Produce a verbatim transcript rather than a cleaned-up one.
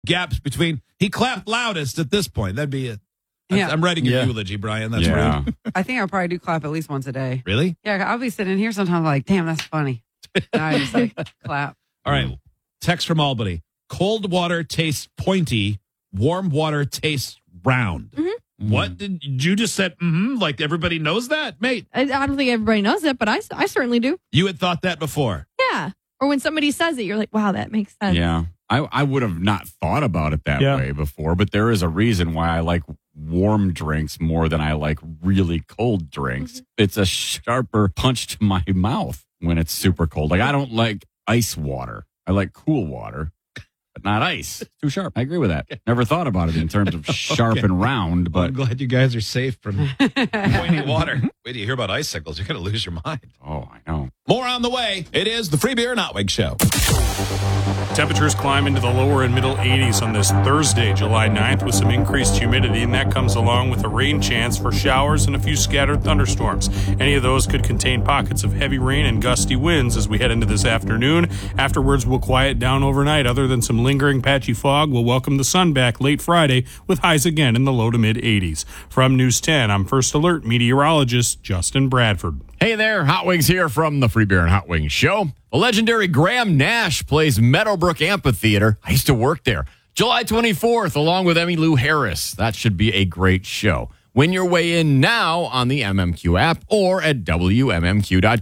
gaps between. He clapped loudest at this point. That'd be it. Yeah. I'm writing your yeah. eulogy, Brian. That's yeah. rude. I think I probably do clap at least once a day. Really? Yeah, I'll be sitting here sometimes like, damn, that's funny. And I just like clap. All right. Text from Albany. Cold water tastes pointy. Warm water tastes round. Mm-hmm. What did you just said? Mm-hmm, like everybody knows that, mate. I, I don't think everybody knows it, but I, I certainly do. You had thought that before. Yeah. Or when somebody says it, you're like, wow, that makes sense. Yeah. I, I would have not thought about it that Yeah. way before, but there is a reason why I like warm drinks more than I like really cold drinks. Mm-hmm. It's a sharper punch to my mouth when it's super cold. Like, I don't like ice water. I like cool water, but not ice. It's too sharp. I agree with that. Never thought about it in terms of sharp Okay. and round, Well, I'm but glad you guys are safe from pointy water. Wait till you hear about icicles. You're going to lose your mind. oh, I know. More on the way. It is the Free Beer and Hot Wing Show. Temperatures climb into the lower and middle eighties on this Thursday, July ninth, with some increased humidity, and that comes along with a rain chance for showers and a few scattered thunderstorms. Any of those could contain pockets of heavy rain and gusty winds as we head into this afternoon. Afterwards, we'll quiet down overnight. Other than some lingering patchy fog, we'll welcome the sun back late Friday with highs again in the low to mid eighties. From News ten, I'm First Alert meteorologist Justin Bradford. Hey there, Hot Wings here from the Free Beer and Hot Wings Show. The legendary Graham Nash plays Meadowbrook Amphitheater. I used to work there. July twenty-fourth, along with Emmylou Harris. That should be a great show. Win your way in now on the M M Q app or at W M M Q dot com.